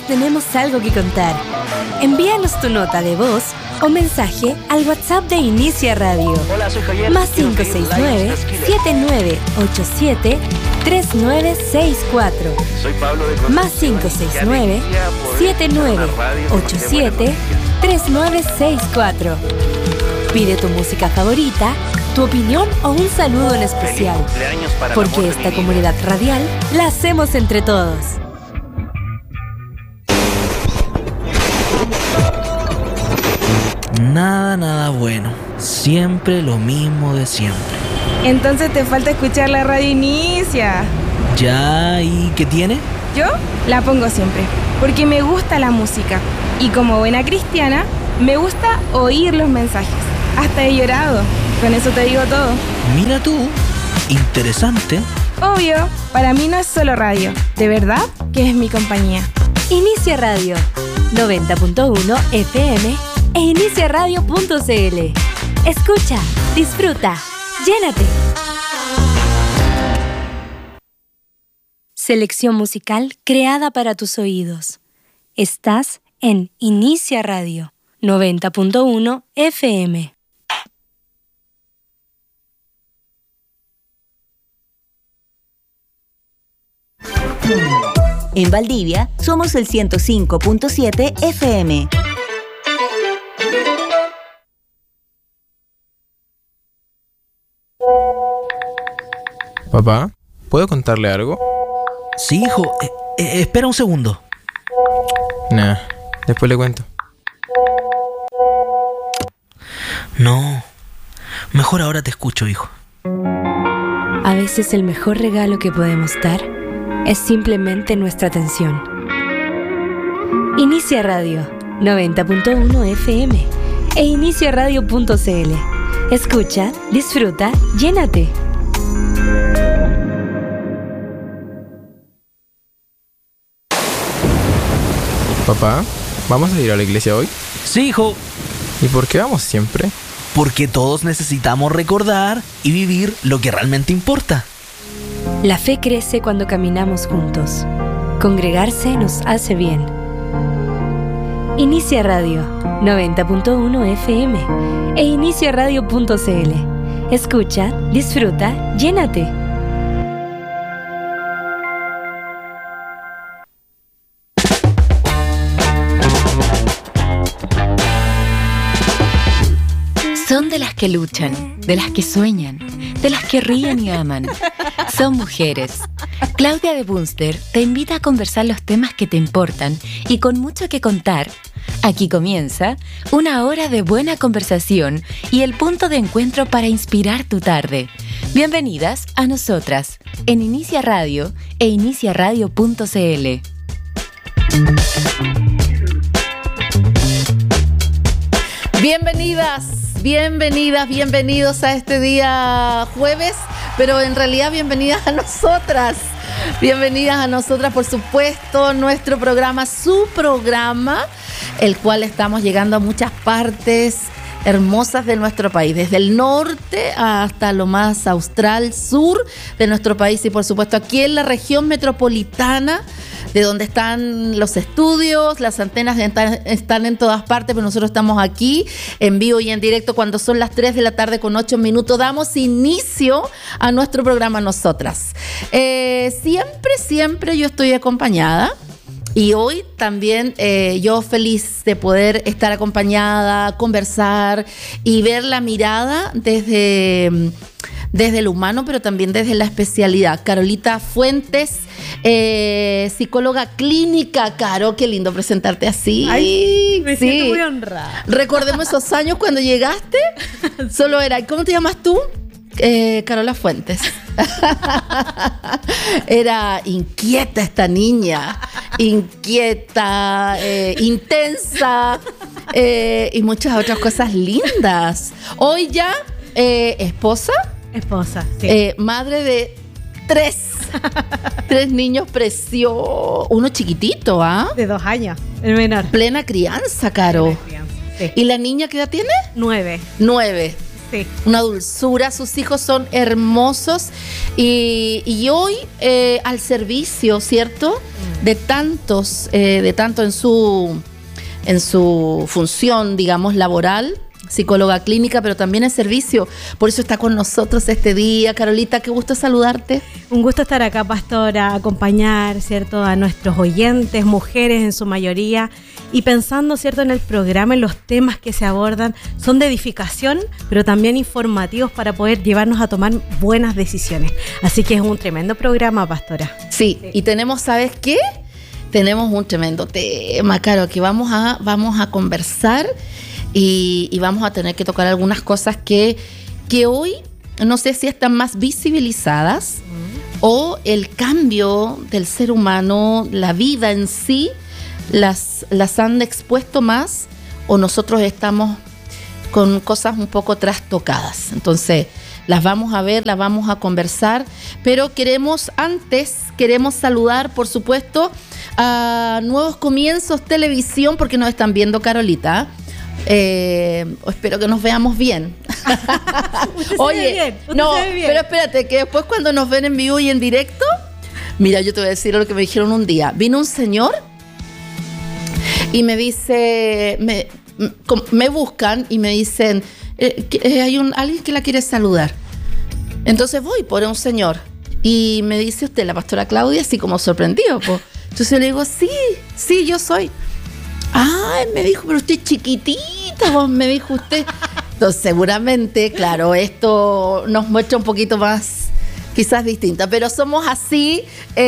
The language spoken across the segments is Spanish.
tenemos algo que contar. Envíanos tu nota de voz o mensaje al WhatsApp de Inicia Radio. Hola, soy Javier. Más 569-7987-3964. Soy Pablo de Más 569-7987-3964. Pide tu música favorita, tu opinión o un saludo en especial. Porque esta comunidad radial la hacemos entre todos. Nada bueno. Siempre lo mismo de siempre. Entonces te falta escuchar la radio Inicia. Ya, ¿y qué tiene? Yo la pongo siempre, porque me gusta la música. Y como buena cristiana, me gusta oír los mensajes. Hasta he llorado. Con eso te digo todo. Mira tú, interesante. Obvio, para mí no es solo radio. De verdad que es mi compañía. Inicia Radio 90.1 FM e iniciaradio.cl. Escucha, disfruta, llénate. Selección musical creada para tus oídos. Estás en Inicia Radio 90.1 FM. En Valdivia somos el 105.7 FM. Papá, ¿puedo contarle algo? Sí, hijo. Espera un segundo. Nah, después le cuento. No. Mejor ahora te escucho, hijo. A veces el mejor regalo que podemos dar es simplemente nuestra atención. Inicia Radio 90.1 FM e iniciaradio.cl. Escucha, disfruta, llénate. Papá, ¿vamos a ir a la iglesia hoy? Sí, hijo. ¿Y por qué vamos siempre? Porque todos necesitamos recordar y vivir lo que realmente importa. La fe crece cuando caminamos juntos. Congregarse nos hace bien. Inicia Radio 90.1 FM e iniciaradio.cl. Escucha, disfruta, llénate. Son de las que luchan, de las que sueñan, de las que ríen y aman. Son mujeres. Claudia de Bunster te invita a conversar los temas que te importan y con mucho que contar. Aquí comienza una hora de buena conversación y el punto de encuentro para inspirar tu tarde. Bienvenidas a nosotras en Inicia Radio e iniciaradio.cl. Bienvenidos a este día jueves, pero en realidad bienvenidas a nosotras. Bienvenidas a nosotras, por supuesto, nuestro programa, su programa, el cual estamos llegando a muchas partes hermosas de nuestro país, desde el norte hasta lo más austral, sur de nuestro país y por supuesto aquí en la región metropolitana, de donde están los estudios, las antenas están en todas partes, pero nosotros estamos aquí en vivo y en directo cuando son las 3 de la tarde con 8 minutos. Damos inicio a nuestro programa nosotras. Siempre yo estoy acompañada. Y hoy también yo feliz de poder estar acompañada, conversar y ver la mirada desde lo humano, pero también desde la especialidad. Carolita Fuentes, psicóloga clínica. Caro, qué lindo presentarte así. Ay, me siento muy honrada. Recordemos esos años cuando llegaste. Solo era, ¿cómo te llamas tú? Carola Fuentes. Era inquieta esta niña, inquieta, intensa y muchas otras cosas lindas. Hoy ya esposa, sí. Madre de tres niños preciosos, uno chiquitito, ¿ah? De 2 años, el menor. Plena crianza, Caro. Sí. ¿Y la niña qué edad tiene? 9. Sí. Una dulzura, sus hijos son hermosos y hoy al servicio, ¿cierto? De tanto en su función, digamos, laboral, psicóloga clínica, pero también en servicio. Por eso está con nosotros este día. Carolita, qué gusto saludarte. Un gusto estar acá, pastora, acompañar, ¿cierto?, a nuestros oyentes, mujeres en su mayoría, y pensando, ¿cierto?, en el programa, en los temas que se abordan, son de edificación, pero también informativos para poder llevarnos a tomar buenas decisiones. Así que es un tremendo programa, pastora. Sí. Y tenemos, ¿sabes qué? Tenemos un tremendo tema, Caro, que vamos a conversar y vamos a tener que tocar algunas cosas que hoy no sé si están más visibilizadas o el cambio del ser humano, la vida en sí, las han expuesto más, o nosotros estamos con cosas un poco trastocadas. Entonces, las vamos a ver, las vamos a conversar, pero queremos saludar, por supuesto, a Nuevos Comienzos Televisión, porque nos están viendo, Carolita. Espero que nos veamos bien. Oye, no, pero espérate, que después cuando nos ven en vivo y en directo, mira, yo te voy a decir lo que me dijeron un día. Vino un señor y me dice, me buscan y me dicen, hay alguien que la quiere saludar. Entonces voy por un señor y me dice, usted, la pastora Claudia, así como sorprendido, po. Entonces le digo, sí, yo soy. Ay, me dijo, pero usted es chiquitita, vos, me dijo usted. Entonces, seguramente, claro, esto nos muestra un poquito más, quizás distinta, pero somos así,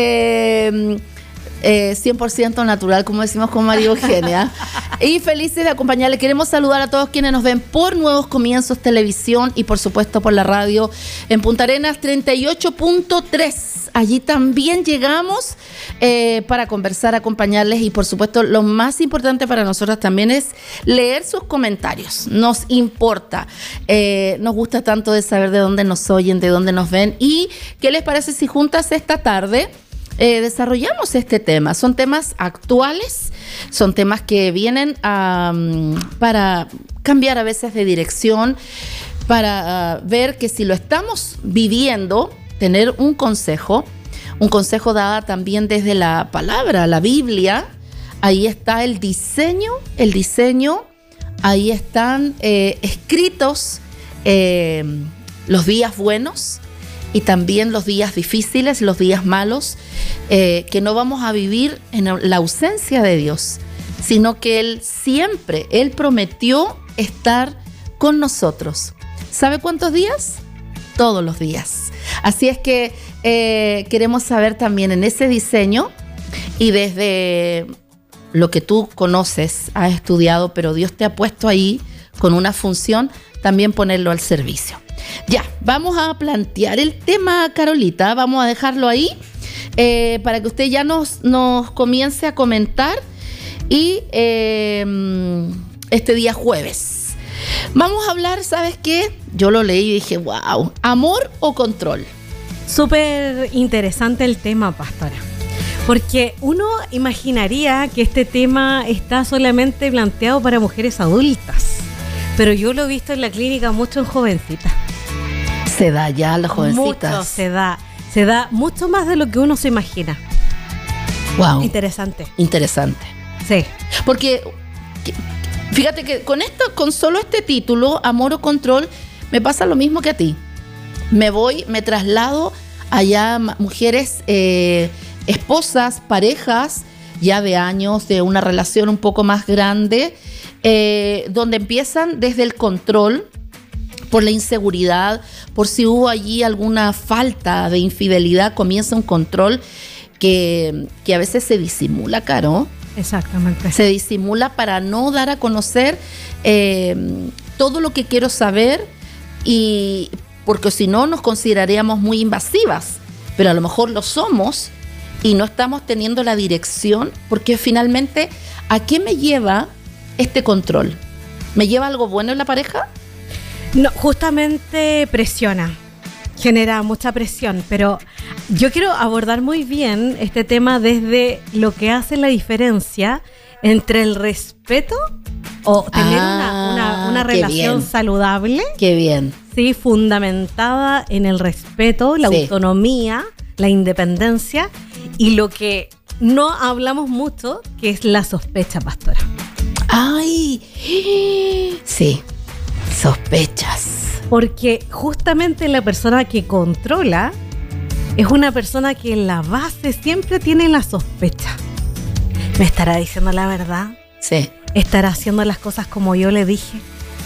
100% natural, como decimos con María Eugenia. Y felices de acompañarle. Queremos saludar a todos quienes nos ven por Nuevos Comienzos Televisión y por supuesto por la radio en Punta Arenas 38.3. Allí también llegamos para conversar, acompañarles, y por supuesto lo más importante para nosotros también es leer sus comentarios. Nos importa, nos gusta tanto de saber de dónde nos oyen, de dónde nos ven, y qué les parece si juntas esta tarde desarrollamos este tema. Son temas actuales, son temas que vienen para cambiar a veces de dirección, para ver que si lo estamos viviendo, tener un consejo dado también desde la palabra, la Biblia. Ahí está el diseño, ahí están escritos los días buenos y también los días difíciles, los días malos, que no vamos a vivir en la ausencia de Dios, sino que Él prometió estar con nosotros. ¿Sabe cuántos días? Todos los días. Así es que queremos saber también en ese diseño, y desde lo que tú conoces, has estudiado, pero Dios te ha puesto ahí con una función, también ponerlo al servicio. Ya, vamos a plantear el tema, Carolita, vamos a dejarlo ahí para que usted ya nos comience a comentar, y este día jueves vamos a hablar, ¿sabes qué? Yo lo leí y dije, wow, ¿amor o control? Súper interesante el tema, pastora, porque uno imaginaría que este tema está solamente planteado para mujeres adultas, pero yo lo he visto en la clínica mucho en jovencitas. Se da ya a las jovencitas. Mucho se da mucho más de lo que uno se imagina. Wow. Interesante. Sí. Porque fíjate que con solo este título, Amor o Control, me pasa lo mismo que a ti. Me traslado allá, mujeres, esposas, parejas, ya de años, de una relación un poco más grande, donde empiezan desde el control, por la inseguridad, por si hubo allí alguna falta de infidelidad, comienza un control que a veces se disimula, Caro. Exactamente. Se disimula para no dar a conocer todo lo que quiero saber, y porque si no nos consideraríamos muy invasivas, pero a lo mejor lo somos y no estamos teniendo la dirección, porque finalmente, ¿a qué me lleva este control? ¿Me lleva algo bueno en la pareja? No, justamente presiona, genera mucha presión, pero yo quiero abordar muy bien este tema desde lo que hace la diferencia entre el respeto O tener una relación saludable. Qué bien. Sí, fundamentada en el respeto, la autonomía, la independencia y lo que no hablamos mucho, que es la sospecha, pastora. ¡Ay! Sí, sospechas. Porque justamente la persona que controla es una persona que en la base siempre tiene la sospecha. ¿Me estará diciendo la verdad? Sí. ¿Estará haciendo las cosas como yo le dije?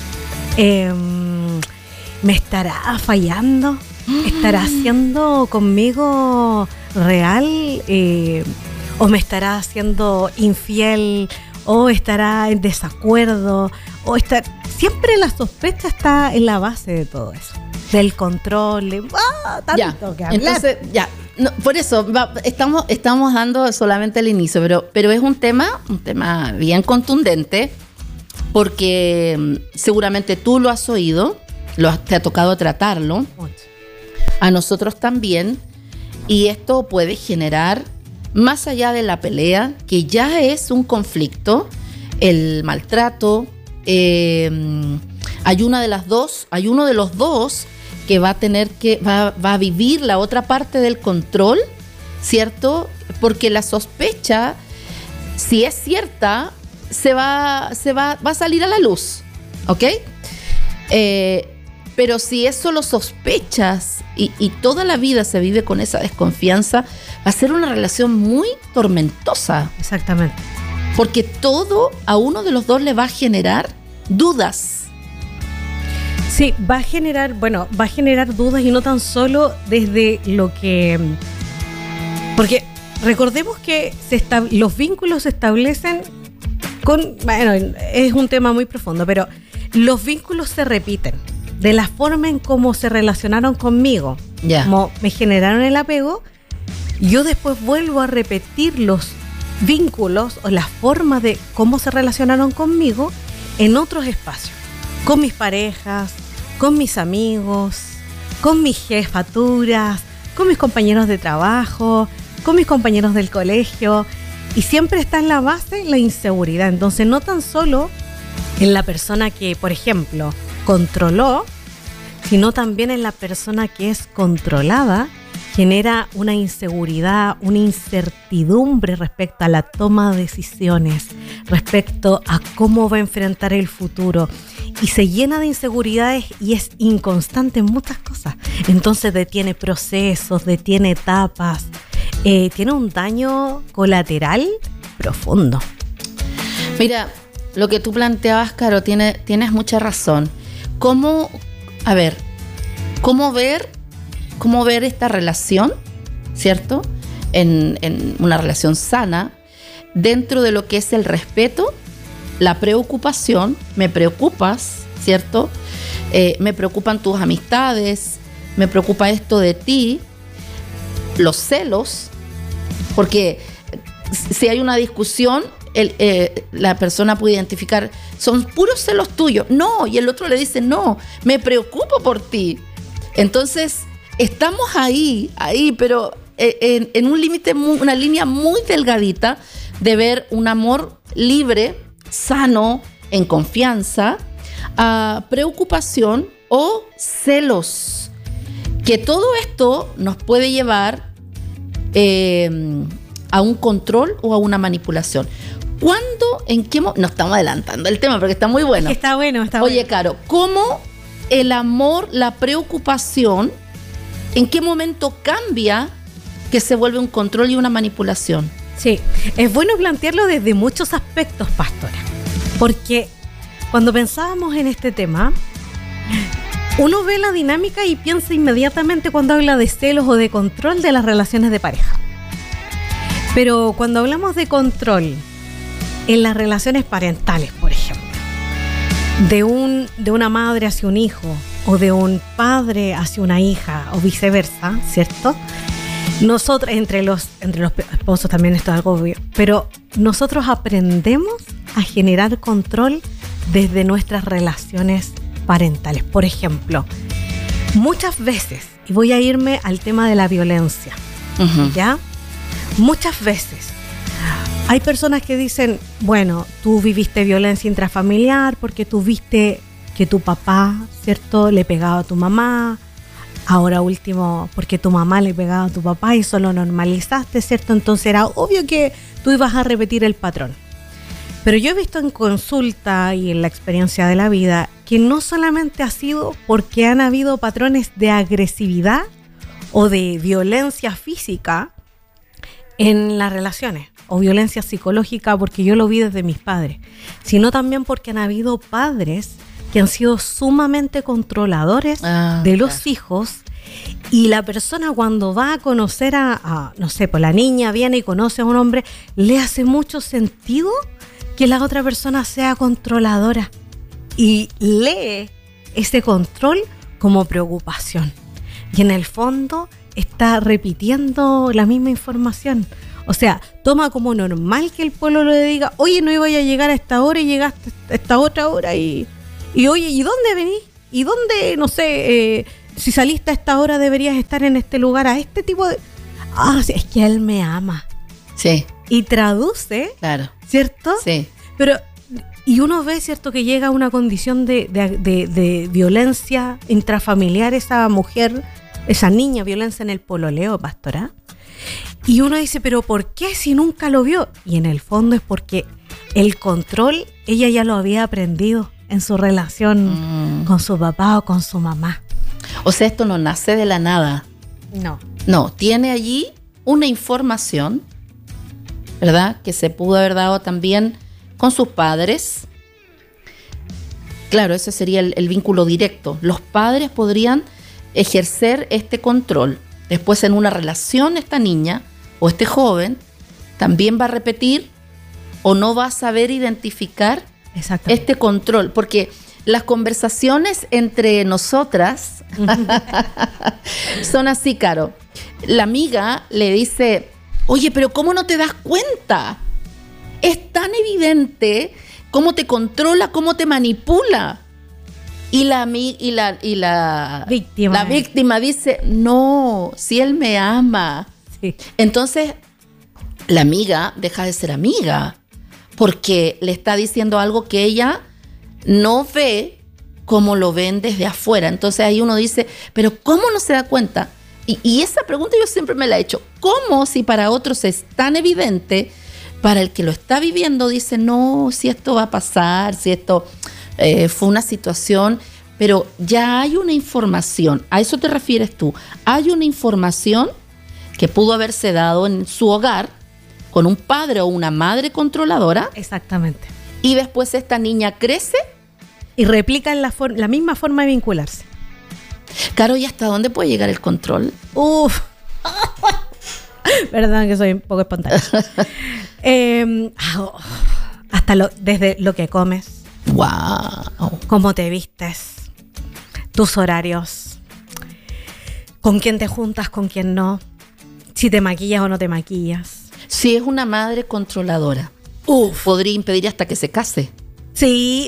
¿Me estará fallando? ¿Estará haciendo conmigo real? ¿O me estará haciendo infiel? ¿O estará en desacuerdo? Siempre la sospecha está en la base de todo eso. Del control, tanto que hablar. Entonces, no, por eso estamos dando solamente el inicio, pero es un tema bien contundente, porque seguramente tú lo has oído, te ha tocado tratarlo, mucho. A nosotros también, y esto puede generar, más allá de la pelea, que ya es un conflicto, el maltrato, hay uno de los dos que va a tener va a vivir la otra parte del control, ¿cierto? Porque la sospecha, si es cierta, va a salir a la luz, ¿ok? Pero si es solo sospechas y toda la vida se vive con esa desconfianza, va a ser una relación muy tormentosa. Exactamente. Porque todo a uno de los dos le va a generar dudas. Sí, va a generar dudas, y no tan solo desde lo que... Porque recordemos que los vínculos se establecen es un tema muy profundo, pero los vínculos se repiten. De la forma en cómo se relacionaron conmigo, como me generaron el apego, yo después vuelvo a repetir los vínculos o las formas de cómo se relacionaron conmigo en otros espacios. Con mis parejas, con mis amigos, con mis jefaturas, con mis compañeros de trabajo, con mis compañeros del colegio, y siempre está en la base la inseguridad. Entonces no tan solo en la persona que, por ejemplo, controló, sino también en la persona que es controlada, genera una inseguridad, una incertidumbre respecto a la toma de decisiones, respecto a cómo va a enfrentar el futuro, y se llena de inseguridades y es inconstante en muchas cosas. Entonces detiene procesos, detiene etapas, tiene un daño colateral profundo. Mira, lo que tú planteabas, Caro, tienes mucha razón. ¿Cómo ver esta relación, ¿cierto? En una relación sana, dentro de lo que es el respeto, la preocupación? Me preocupas, ¿cierto? Me preocupan tus amistades, me preocupa esto de ti, los celos, porque si hay una discusión, la persona puede identificar, son puros celos tuyos, no, y el otro le dice, no, me preocupo por ti. Entonces estamos ahí, pero en un límite, una línea muy delgadita de ver un amor libre, sano, en confianza, a preocupación o celos, que todo esto nos puede llevar a un control o a una manipulación. ¿Cuándo, en qué momento? Nos estamos adelantando el tema porque está muy bueno. Está bueno. Oye, Caro, ¿cómo el amor, la preocupación, en qué momento cambia que se vuelve un control y una manipulación? Sí, es bueno plantearlo desde muchos aspectos, pastora, porque cuando pensábamos en este tema, uno ve la dinámica y piensa inmediatamente cuando habla de celos o de control de las relaciones de pareja. Pero cuando hablamos de control en las relaciones parentales, por ejemplo, de una madre hacia un hijo o de un padre hacia una hija o viceversa, ¿cierto? Nosotros, entre los esposos también esto es algo obvio, pero nosotros aprendemos a generar control desde nuestras relaciones parentales. Por ejemplo, muchas veces, y voy a irme al tema de la violencia, ¿ya? Muchas veces Hay personas que dicen, bueno, tú viviste violencia intrafamiliar porque tú viste que tu papá, ¿cierto?, le pegaba a tu mamá. Ahora último, porque tu mamá le pegaba a tu papá y eso lo normalizaste, ¿cierto? Entonces era obvio que tú ibas a repetir el patrón. Pero yo he visto en consulta y en la experiencia de la vida que no solamente ha sido porque han habido patrones de agresividad o de violencia física en las relaciones, o violencia psicológica, porque yo lo vi desde mis padres, sino también porque han habido padres que han sido sumamente controladores de los hijos, y la persona cuando va a conocer no sé, pues la niña viene y conoce a un hombre, le hace mucho sentido que la otra persona sea controladora y lee ese control como preocupación. Y en el fondo está repitiendo la misma información. O sea, toma como normal que el pueblo le diga, oye, no iba a llegar a esta hora y llegaste a esta otra hora y oye, ¿y dónde venís? ¿Y dónde, no sé, si saliste a esta hora deberías estar en este lugar? A este tipo de... sí, es que él me ama. Sí. Y traduce, claro, ¿cierto? Sí. Pero, y uno ve, ¿cierto?, que llega a una condición de violencia intrafamiliar esa mujer, esa niña, violencia en el pololeo, pastora. Y uno dice, ¿pero por qué si nunca lo vio? Y en el fondo es porque el control, ella ya lo había aprendido en su relación con su papá o con su mamá. O sea, esto no nace de la nada. No, tiene allí una información, ¿verdad?, que se pudo haber dado también con sus padres. Claro, ese sería el vínculo directo. Los padres podrían ejercer este control. Después, en una relación, esta niña o este joven también va a repetir o no va a saber identificar este control, porque las conversaciones entre nosotras son así, Caro. La amiga le dice, oye, pero ¿cómo no te das cuenta? Es tan evidente cómo te controla, cómo te manipula. Y la víctima dice, no, si él me ama. Sí. Entonces, la amiga deja de ser amiga, porque le está diciendo algo que ella no ve como lo ven desde afuera. Entonces ahí uno dice, pero ¿cómo no se da cuenta? Y esa pregunta yo siempre me la he hecho. ¿Cómo, si para otros es tan evidente, para el que lo está viviendo dice, no, si esto va a pasar, si esto fue una situación, pero ya hay una información, a eso te refieres tú, hay una información que pudo haberse dado en su hogar con un padre o una madre controladora. Exactamente. Y después esta niña crece y replica en la misma forma de vincularse. Caro, ¿y hasta dónde puede llegar el control? Perdón que soy un poco espontánea. Desde lo que comes. Wow. Cómo te vistes. Tus horarios. Con quién te juntas, con quién no. Si te maquillas o no te maquillas. Si es una madre controladora, podría impedir hasta que se case. Sí.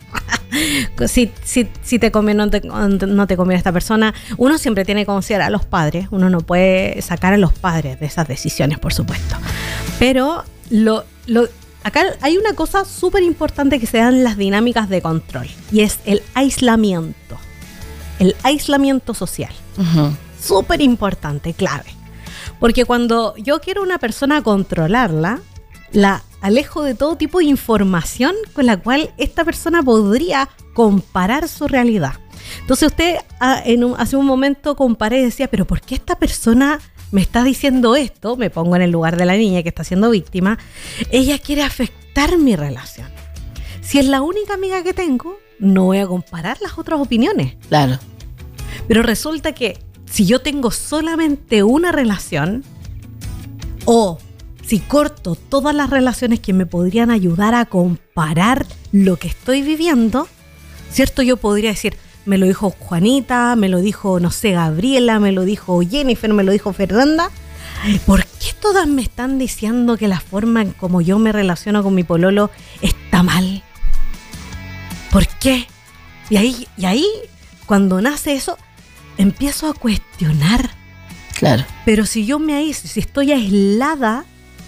Si te come no te come esta persona. Uno siempre tiene que considerar a los padres. Uno no puede sacar a los padres de esas decisiones, por supuesto. Pero acá hay una cosa súper importante que se dan en las dinámicas de control, y es el aislamiento. El aislamiento social. Súper importante, clave. Porque cuando yo quiero a una persona controlarla, la alejo de todo tipo de información con la cual esta persona podría comparar su realidad. Entonces usted hace un momento comparé y decía, pero ¿por qué esta persona me está diciendo esto? Me pongo en el lugar de la niña que está siendo víctima. Ella quiere afectar mi relación. Si es la única amiga que tengo, no voy a comparar las otras opiniones. Claro. Pero resulta que si yo tengo solamente una relación, o si corto todas las relaciones que me podrían ayudar a comparar lo que estoy viviendo, ¿cierto? Yo podría decir, me lo dijo Juanita, me lo dijo, no sé, Gabriela, me lo dijo Jennifer, me lo dijo Fernanda. ¿Por qué todas me están diciendo que la forma en como yo me relaciono con mi pololo está mal? ¿Por qué? Y ahí, cuando nace eso, empiezo a cuestionar. Claro. Pero si yo si estoy aislada,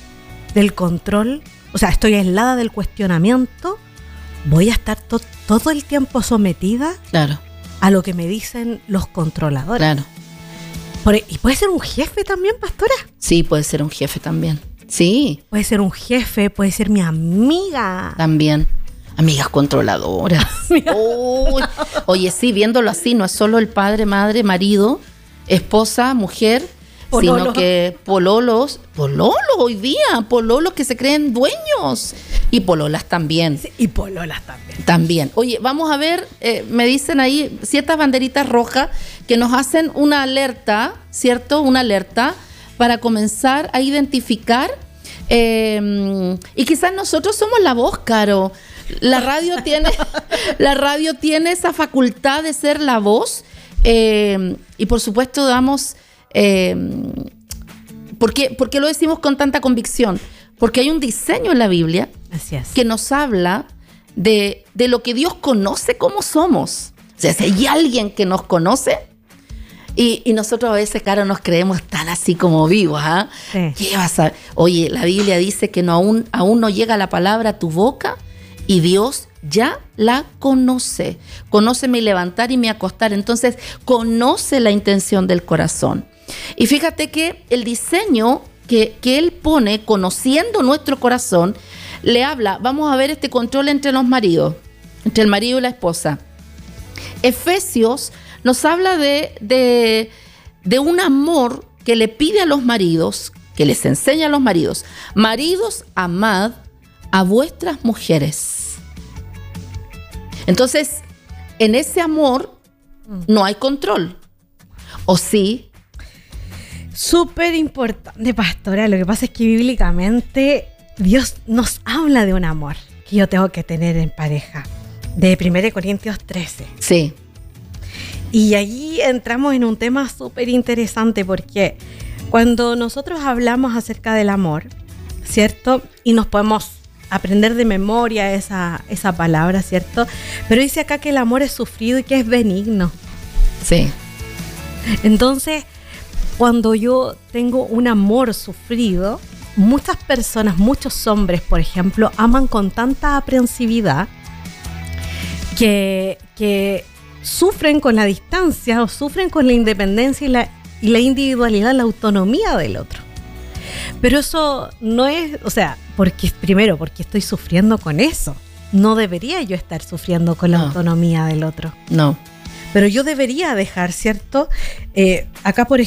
del control, o sea, estoy aislada del cuestionamiento, voy a estar todo el tiempo sometida Claro, a lo que me dicen los controladores. claro. Y puede ser un jefe también, pastora. Sí, puede ser un jefe también. Sí, Puede ser un jefe, puede ser mi amiga. también. Amigas controladoras. Uy. Oye, sí, viéndolo así, no es solo el padre, madre, marido, esposa, mujer, Pololo. sino que pololos hoy día, pololos que se creen dueños. Y pololas también. Sí, y pololas también. También. Oye, vamos a ver, me dicen ahí ciertas banderitas rojas que nos hacen una alerta, ¿cierto? Una alerta para comenzar a identificar. Y quizás nosotros somos la voz, Caro. La radio tiene esa facultad de ser la voz. Y por supuesto damos... ¿Por qué lo decimos con tanta convicción? Porque hay un diseño en la Biblia Así es. que nos habla de lo que Dios conoce como somos. O sea, si hay alguien que nos conoce, y nosotros a veces, Caro, nos creemos tan así como vivos, ¿ah? Sí. ¿Qué vas a...? Oye, la Biblia dice que aún no llega la palabra a tu boca y Dios ya la conoce. Conoce mi levantar y mi acostar. Entonces, conoce la intención del corazón. Y fíjate que el diseño que Él pone, conociendo nuestro corazón, le habla, vamos a ver este control entre los maridos, entre el marido y la esposa. Efesios nos habla de un amor que le pide a los maridos, que les enseña a los maridos. Maridos, amad a vuestras mujeres. Entonces, en ese amor no hay control. ¿O sí? Súper importante, pastora. Lo que pasa es que bíblicamente Dios nos habla de un amor que yo tengo que tener en pareja. De 1 Corintios 13. Sí. Y ahí entramos en un tema súper interesante porque cuando nosotros hablamos acerca del amor, ¿cierto? Y nos podemos aprender de memoria esa palabra, ¿cierto? Pero dice acá que el amor es sufrido y que es benigno. Sí. Entonces, cuando yo tengo un amor sufrido, muchas personas, muchos hombres, por ejemplo, aman con tanta aprensividad que sufren con la distancia o sufren con la independencia y la individualidad, la autonomía del otro. Pero eso no es, o sea, porque estoy sufriendo con eso. No debería yo estar sufriendo con la autonomía del otro. No. Pero yo debería dejar, ¿cierto? Acá, por